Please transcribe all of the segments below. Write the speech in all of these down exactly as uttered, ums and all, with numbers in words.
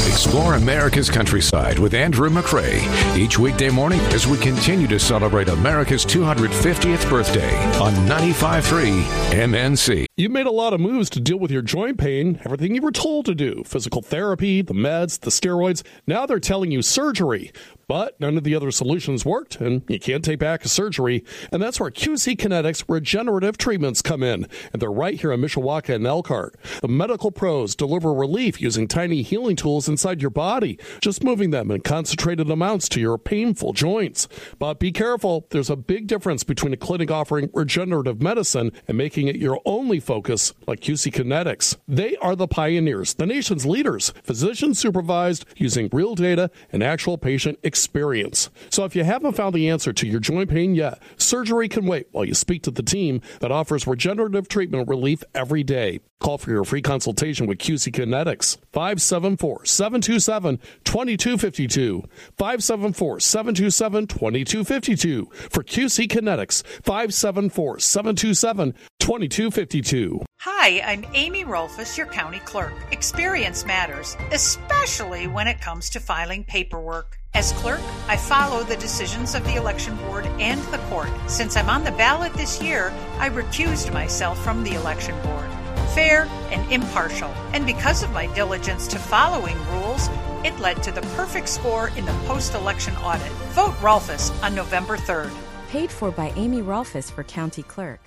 Explore America's countryside with Andrew McRae each weekday morning as we continue to celebrate America's two hundred fiftieth birthday on ninety-five point three M N C. You've made a lot of moves to deal with your joint pain, everything you were told to do, physical therapy, the meds, the steroids. Now they're telling you surgery. But none of the other solutions worked, and you can't take back a surgery. And that's where Q C Kinetics regenerative treatments come in. And they're right here in Mishawaka and Elkhart. The medical pros deliver relief using tiny healing tools inside your body, just moving them in concentrated amounts to your painful joints. But be careful, there's a big difference between a clinic offering regenerative medicine and making it your only focus, like Q C Kinetics. They are the pioneers, the nation's leaders, physician supervised, using real data and actual patient experience. experience. So if you haven't found the answer to your joint pain yet, surgery can wait while you speak to the team that offers regenerative treatment relief every day. Call for your free consultation with Q C Kinetics. five seven four, seven two seven, two two five two. five seven four, seven two seven, two two five two. For Q C Kinetics, five seven four, seven two seven, two two five two. Hi, I'm Amy Rolfus, your county clerk. Experience matters, especially when it comes to filing paperwork. As clerk, I follow the decisions of the election board and the court. Since I'm on the ballot this year, I recused myself from the election board. Fair and impartial. And because of my diligence to following rules, it led to the perfect score in the post-election audit. Vote Rolfus on November third. Paid for by Amy Rolfus for County Clerk.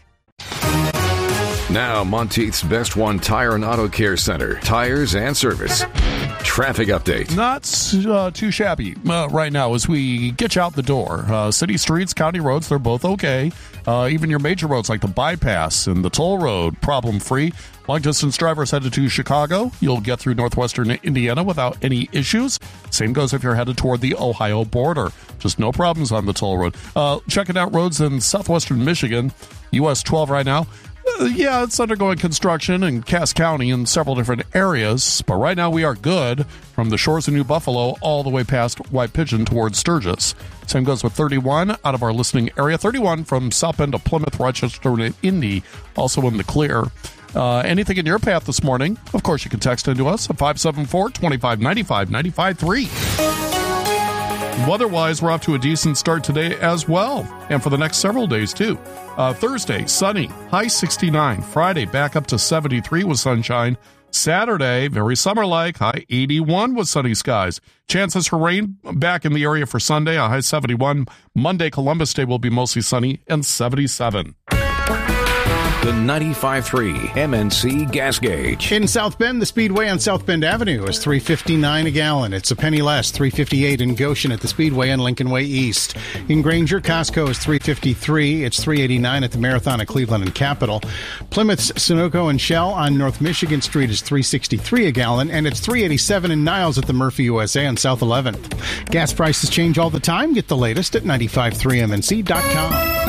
Now, Monteith's Best One Tire and Auto Care Center. Tires and service. Traffic update. Not uh, too shabby uh, right now as we get you out the door. Uh, city streets, county roads, they're both okay. Uh, even your major roads like the bypass and the toll road, problem-free. Long-distance drivers headed to Chicago, you'll get through northwestern Indiana without any issues. Same goes if you're headed toward the Ohio border. Just no problems on the toll road. Uh, checking out roads in southwestern Michigan, U S twelve right now. Uh, yeah, it's undergoing construction in Cass County in several different areas, but right now we are good from the shores of New Buffalo all the way past White Pigeon towards Sturgis. Same goes with thirty-one out of our listening area. thirty-one from South Bend to Plymouth, Rochester, and Indy, also in the clear. Uh, anything in your path this morning, of course, you can text into us at five seven four, two five nine five, nine five three. Weather-wise, we're off to a decent start today as well, and for the next several days, too. Uh, Thursday, sunny, high sixty-nine. Friday, back up to seventy-three with sunshine. Saturday, very summer-like, high eighty-one with sunny skies. Chances for rain back in the area for Sunday, a high seventy-one. Monday, Columbus Day will be mostly sunny and seventy-seven. The ninety-five point three M N C gas gauge. In South Bend, the Speedway on South Bend Avenue is three fifty-nine a gallon. It's a penny less, three fifty-eight in Goshen at the Speedway and Lincoln Way East. In Granger, Costco is three fifty-three. It's three eighty-nine at the Marathon at Cleveland and Capitol. Plymouth's Sunoco and Shell on North Michigan Street is three sixty-three a gallon, and it's three eighty-seven in Niles at the Murphy U S A on South eleventh. Gas prices change all the time. Get the latest at ninety-five point three M N C dot com.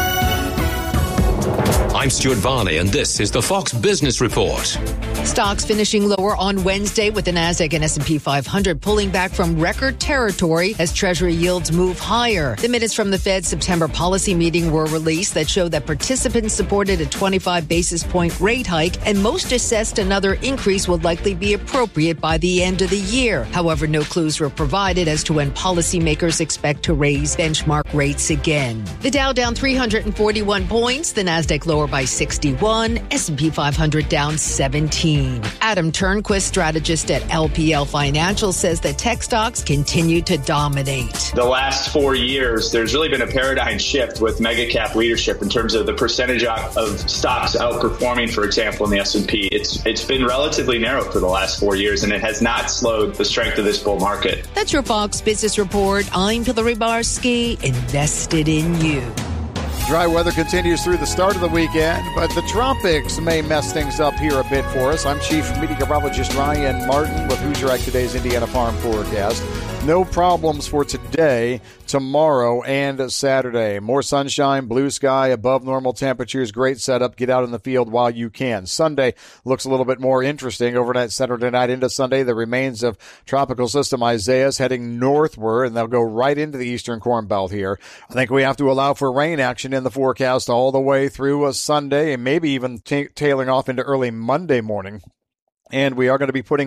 I'm Stuart Varney, and this is the Fox Business Report. Stocks finishing lower on Wednesday with the Nasdaq and S and P five hundred pulling back from record territory as Treasury yields move higher. The minutes from the Fed's September policy meeting were released that showed that participants supported a twenty-five basis point rate hike, and most assessed another increase would likely be appropriate by the end of the year. However, no clues were provided as to when policymakers expect to raise benchmark rates again. The Dow down three hundred forty-one points, the Nasdaq lower by sixty-one, S and P five hundred down seventeen. Adam Turnquist, strategist at L P L Financial, says that tech stocks continue to dominate. The last four years, there's really been a paradigm shift with mega cap leadership in terms of the percentage of stocks outperforming, for example, in the S and P. It's it's been relatively narrow for the last four years, and it has not slowed the strength of this bull market. That's your Fox Business Report. I'm Hillary Barsky, invested in you. Dry weather continues through the start of the weekend, but the tropics may mess things up here a bit for us. I'm Chief Meteorologist Ryan Martin with Hoosier today's Indiana Farm Forecast. No problems for today, tomorrow, and Saturday. More sunshine, blue sky, above normal temperatures, great setup. Get out in the field while you can. Sunday looks a little bit more interesting. Overnight Saturday night into Sunday, the remains of tropical system Isaias heading northward, and they'll go right into the eastern Corn Belt here. I think we have to allow for rain action in the forecast all the way through a Sunday and maybe even t- tailing off into early Monday morning. And we are going to be putting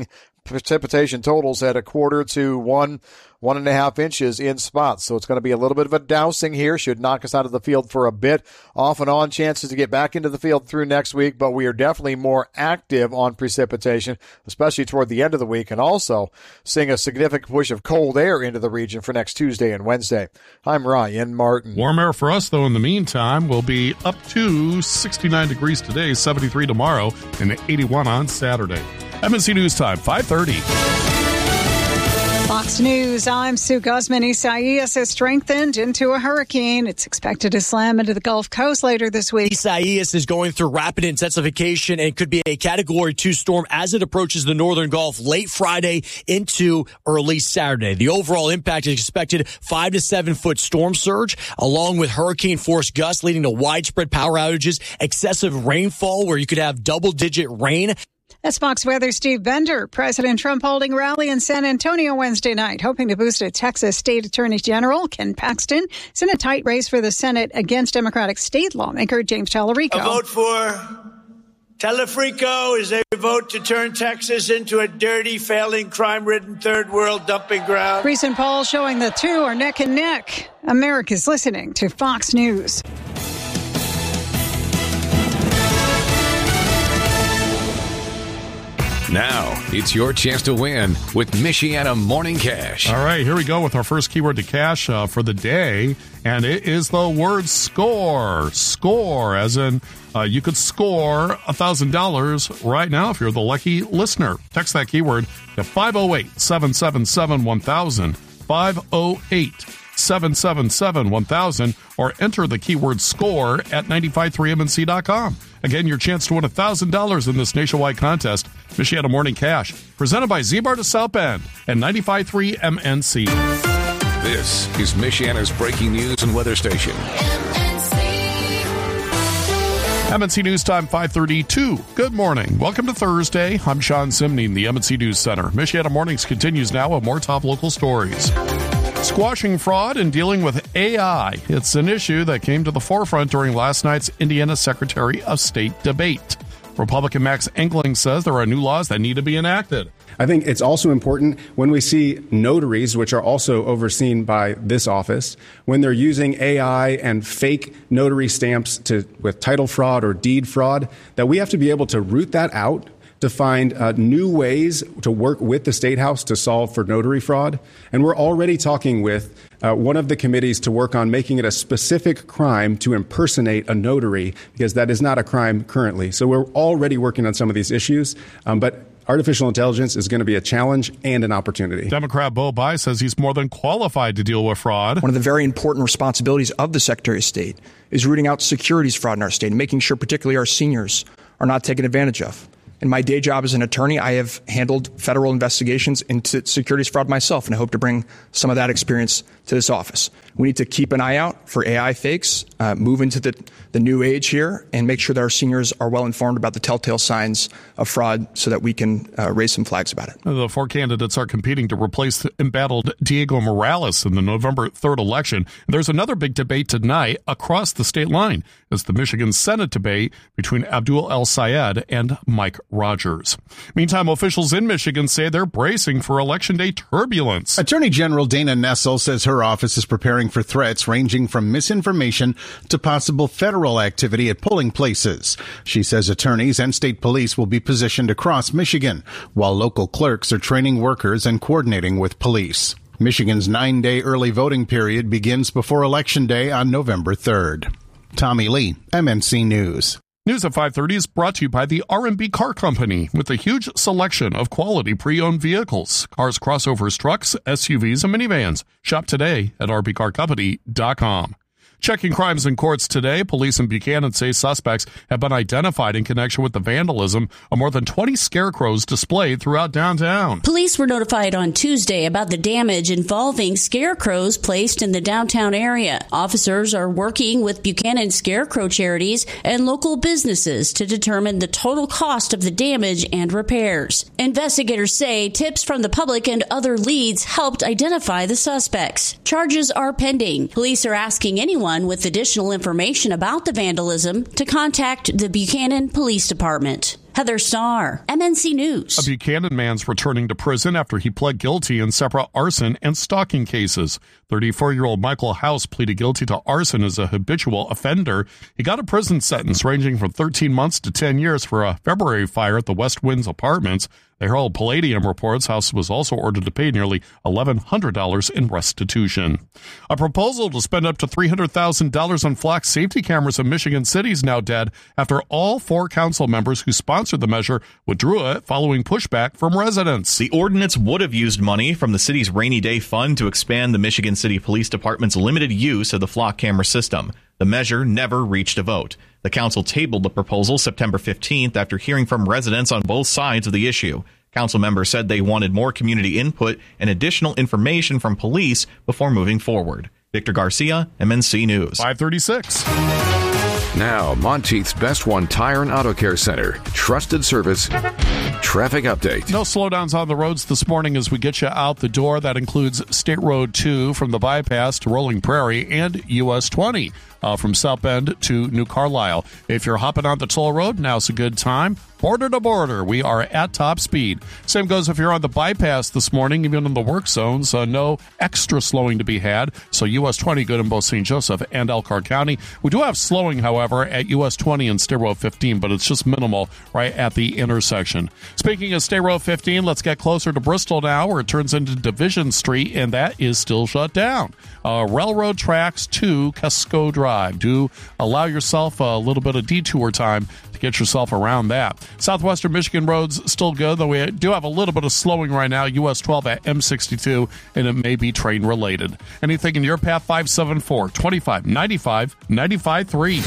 precipitation totals at a quarter to one, one and a half inches in spots. So it's going to be a little bit of a dousing here. Should knock us out of the field for a bit. Off and on chances to get back into the field through next week, but we are definitely more active on precipitation, especially toward the end of the week, and also seeing a significant push of cold air into the region for next Tuesday and Wednesday. I'm Ryan Martin. Warm air for us, though, in the meantime, will be up to sixty-nine degrees today, seventy-three tomorrow, and eighty-one on Saturday. M N C News Time, five thirty. Fox News, I'm Sue Guzman. Isaias has strengthened into a hurricane. It's expected to slam into the Gulf Coast later this week. Isaias is going through rapid intensification and could be a Category two storm as it approaches the northern Gulf late Friday into early Saturday. The overall impact is expected five to seven foot storm surge, along with hurricane force gusts leading to widespread power outages, excessive rainfall where you could have double digit rain. That's Fox Weather Steve Bender. President Trump holding rally in San Antonio Wednesday night, hoping to boost a Texas State Attorney General. Ken Paxton is in a tight race for the Senate against Democratic state lawmaker James Tallarico. A vote for Tallarico is a vote to turn Texas into a dirty, failing, crime-ridden third world dumping ground. Recent polls showing the two are neck and neck. America's listening to Fox News. Now, it's your chance to win with Michiana Morning Cash. All right, here we go with our first keyword to cash uh, for the day, and it is the word score. Score, as in uh, you could score one thousand dollars right now if you're the lucky listener. Text that keyword to five oh eight, seven seven seven, one thousand, five oh eight, seven seven seven, one thousand, or enter the keyword score at nine five three M N C dot com. Again, your chance to win one thousand dollars in this nationwide contest. Michiana Morning Cash, presented by Z-Bar to South Bend and ninety-five point three M N C. This is Michiana's breaking news and weather station. M N C News Time, five thirty-two. Good morning. Welcome to Thursday. I'm Sean Simney in the M N C News Center. Michiana Mornings continues now with more top local stories. Squashing fraud and dealing with A I. It's an issue that came to the forefront during last night's Indiana Secretary of State debate. Republican Max Engling says there are new laws that need to be enacted. I think it's also important when we see notaries, which are also overseen by this office, when they're using A I and fake notary stamps to with title fraud or deed fraud, that we have to be able to root that out, to find uh, new ways to work with the State House to solve for notary fraud. And we're already talking with uh, one of the committees to work on making it a specific crime to impersonate a notary, because that is not a crime currently. So we're already working on some of these issues, um, but artificial intelligence is going to be a challenge and an opportunity. Democrat Bo Bai says he's more than qualified to deal with fraud. One of the very important responsibilities of the Secretary of State is rooting out securities fraud in our state and making sure particularly our seniors are not taken advantage of. In my day job as an attorney, I have handled federal investigations into securities fraud myself, and I hope to bring some of that experience to this office. We need to keep an eye out for A I fakes, uh, move into the, the new age here, and make sure that our seniors are well informed about the telltale signs of fraud so that we can uh, raise some flags about it. The four candidates are competing to replace the embattled Diego Morales in the November third election. There's another big debate tonight across the state line. It's the Michigan Senate debate between Abdul El-Sayed and Mike Rogers. Meantime, officials in Michigan say they're bracing for Election Day turbulence. Attorney General Dana Nessel says her office is preparing for threats ranging from misinformation to possible federal activity at polling places. She says attorneys and state police will be positioned across Michigan, while local clerks are training workers and coordinating with police. Michigan's nine-day early voting period begins before Election Day on November third. Tommy Lee, M N C News. News at five thirty is brought to you by the R and B Car Company with a huge selection of quality pre-owned vehicles, cars, crossovers, trucks, S U Vs, and minivans. Shop today at r b car company dot com. Checking crimes in courts today, police in Buchanan say suspects have been identified in connection with the vandalism of more than twenty scarecrows displayed throughout downtown. Police were notified on Tuesday about the damage involving scarecrows placed in the downtown area. Officers are working with Buchanan Scarecrow Charities and local businesses to determine the total cost of the damage and repairs. Investigators say tips from the public and other leads helped identify the suspects. Charges are pending. Police are asking anyone with additional information about the vandalism to contact the Buchanan Police Department. Heather Starr, M N C News. A Buchanan man's returning to prison after he pled guilty in separate arson and stalking cases. thirty-four-year-old Michael House pleaded guilty to arson as a habitual offender. He got a prison sentence ranging from thirteen months to ten years for a February fire at the West Winds Apartments. The Herald Palladium reports House was also ordered to pay nearly eleven hundred dollars in restitution. A proposal to spend up to three hundred thousand dollars on flock safety cameras in Michigan City is now dead after all four council members who sponsored the measure withdrew it following pushback from residents. The ordinance would have used money from the city's rainy day fund to expand the Michigan City Police Department's limited use of the flock camera system. The measure never reached a vote. The council tabled the proposal September fifteenth after hearing from residents on both sides of the issue. Council members said they wanted more community input and additional information from police before moving forward. Victor Garcia, M N C News. five thirty-six. Now, Monteith's Best One Tire and Auto Care Center. Trusted service. Traffic update. No slowdowns on the roads this morning as we get you out the door. That includes State Road two from the bypass to Rolling Prairie and U S twenty uh, from South Bend to New Carlisle. If you're hopping on the toll road, now's a good time. Border to border, we are at top speed. Same goes if you're on the bypass this morning, even in the work zones. Uh, no extra slowing to be had. So U S twenty good in both Saint Joseph and Elkhart County. We do have slowing, however, at U S twenty and State Road fifteen, but it's just minimal right at the intersection. Speaking of State Road fifteen, let's get closer to Bristol now, where it turns into Division Street, and that is still shut down. Uh, railroad tracks to Casco Drive. Do allow yourself a little bit of detour time to get yourself around that. Southwestern Michigan roads still good, though we do have a little bit of slowing right now. U S twelve at M sixty-two, and it may be train related. Anything in your path? five seven four, two five nine five, nine five three.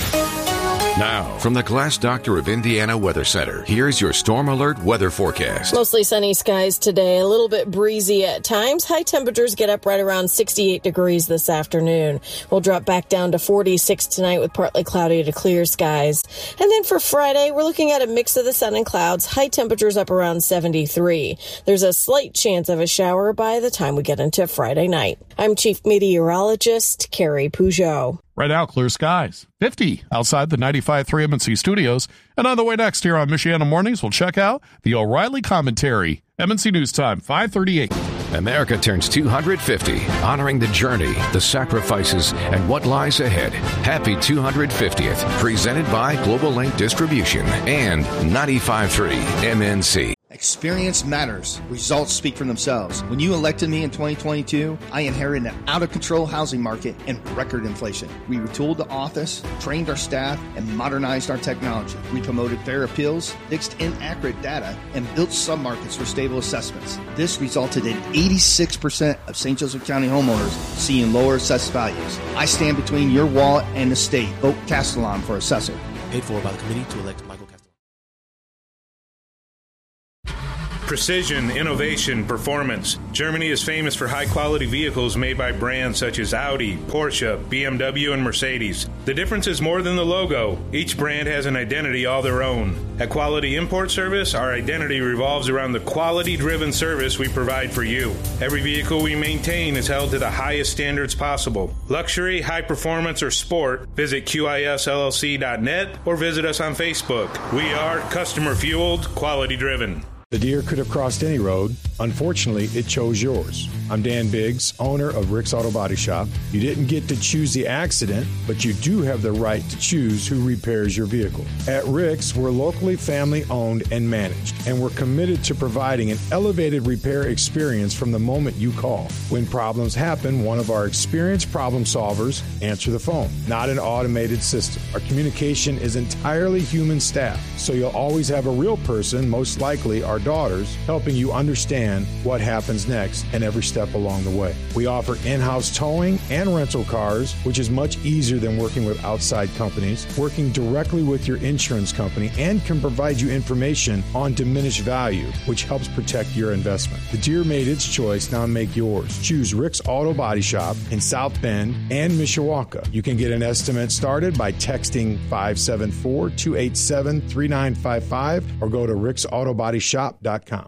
Now, from the Glass Doctor of Indiana Weather Center, here's your Storm Alert weather forecast. Mostly sunny skies today, a little bit breezy at times. High temperatures get up right around sixty-eight degrees this afternoon. We'll drop back down to forty-six tonight with partly cloudy to clear skies. And then for Friday, we're looking at a mix of the sun and clouds. High temperatures up around seventy-three. There's a slight chance of a shower by the time we get into Friday night. I'm Chief Meteorologist Carrie Peugeot. Right now, clear skies. fifty outside the ninety-five point three M N C studios. And on the way next here on Michiana Mornings, we'll check out the O'Reilly Commentary. M N C News Time, five thirty-eight. America turns two hundred fifty, honoring the journey, the sacrifices, and what lies ahead. Happy two hundred fiftieth, presented by Global Link Distribution and ninety-five point three M N C. Experience matters. Results speak for themselves. When you elected me in twenty twenty-two, I inherited an out-of-control housing market and record inflation. We retooled the office, trained our staff, and modernized our technology. We promoted fair appeals, fixed inaccurate data, and built submarkets for stable assessments. This resulted in eighty-six percent of Saint Joseph County homeowners seeing lower assessed values. I stand between your wallet and the state. Vote Castellon for assessor. Paid for by the committee to elect Michael Castellon. Precision, innovation, performance. Germany is famous for high-quality vehicles made by brands such as Audi, Porsche, B M W, and Mercedes. The difference is more than the logo. Each brand has an identity all their own. At Quality Import Service, our identity revolves around the quality-driven service we provide for you. Every vehicle we maintain is held to the highest standards possible. Luxury, high performance, or sport, visit Q I S L L C dot net or visit us on Facebook. We are customer-fueled, quality-driven. The deer could have crossed any road. Unfortunately, it chose yours. I'm Dan Biggs, owner of Rick's Auto Body Shop. You didn't get to choose the accident, but you do have the right to choose who repairs your vehicle. At Rick's, we're locally family owned and managed, and we're committed to providing an elevated repair experience from the moment you call. When problems happen, one of our experienced problem solvers answer the phone, not an automated system. Our communication is entirely human staff, so you'll always have a real person, most likely our daughters, helping you understand what happens next and every step along the way. We offer in-house towing and rental cars, which is much easier than working with outside companies, working directly with your insurance company, and can provide you information on diminished value, which helps protect your investment. The deer made its choice, now make yours. Choose Rick's Auto Body Shop in South Bend and Mishawaka. You can get an estimate started by texting five seven four, two eight seven, three nine five five or go to ricks auto body shop dot com.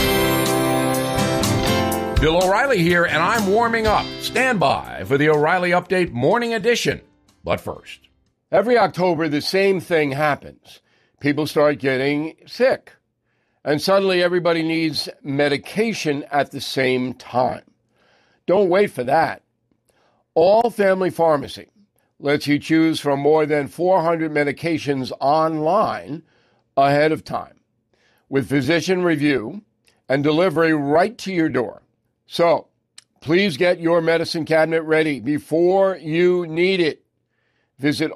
Bill O'Reilly here, and I'm warming up. Stand by for the O'Reilly Update Morning Edition. But first, every October, the same thing happens. people start getting sick. And suddenly everybody needs medication at the same time. Don't wait for that. All Family Pharmacy lets you choose from more than four hundred medications online ahead of time, with physician review and delivery right to your door. So, please get your medicine cabinet ready before you need it. Visit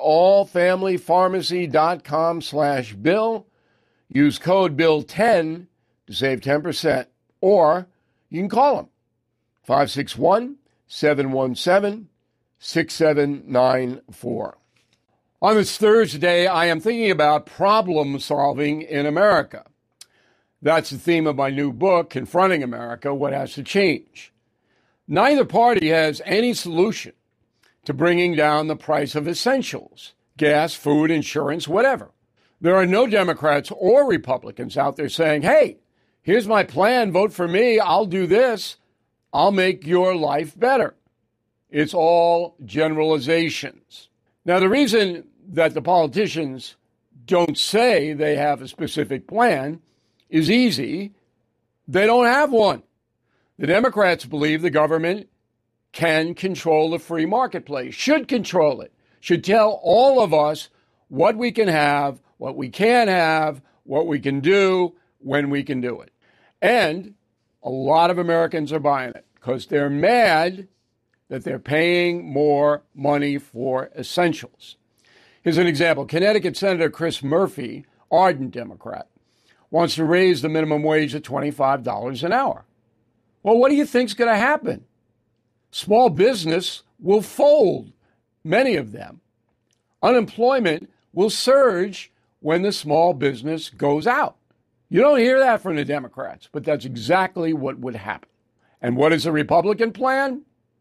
allfamilypharmacy.com slash bill. Use code bill ten to save ten percent, or you can call them, five six one, seven one seven, six seven nine four. On this Thursday, I am thinking about problem solving in America. That's the theme of my new book, Confronting America, What Has to Change. Neither party has any solution to bringing down the price of essentials, gas, food, insurance, whatever. There are no Democrats or Republicans out there saying, hey, here's my plan, vote for me, I'll do this, I'll make your life better. It's all generalizations. Now, the reason that the politicians don't say they have a specific plan is easy. They don't have one. The Democrats believe the government can control the free marketplace, should control it, should tell all of us what we can have, what we can't have, what we can do, when we can do it. And a lot of Americans are buying it because they're mad that they're paying more money for essentials. Here's an example. Connecticut Senator Chris Murphy, ardent Democrat, wants to raise the minimum wage to twenty-five dollars an hour. Well, what do you think's going to happen? Small business will fold, many of them. Unemployment will surge when the small business goes out. You don't hear that from the Democrats, but that's exactly what would happen. And what is the Republican plan?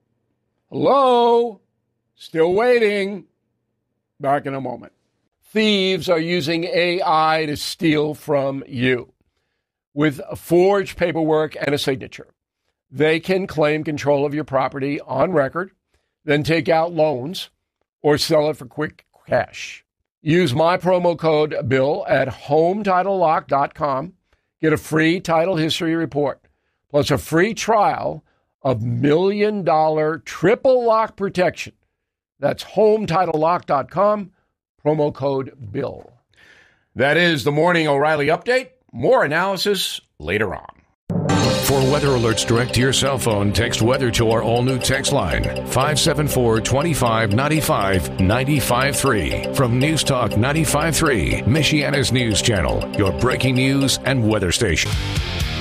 Hello? Still waiting. Back in a moment. Thieves are using A I to steal from you. With forged paperwork and a signature, they can claim control of your property on record, then take out loans or sell it for quick cash. Use my promo code BILL at home title lock dot com. Get a free title history report, plus a free trial of million dollar triple lock protection. That's home title lock dot com, promo code BILL. That is the Morning O'Reilly Update. More analysis later on. For weather alerts direct to your cell phone, text weather to our all-new text line, five seven four, two five nine five, nine five three. From News Talk ninety-five point three, Michiana's news channel, your breaking news and weather station.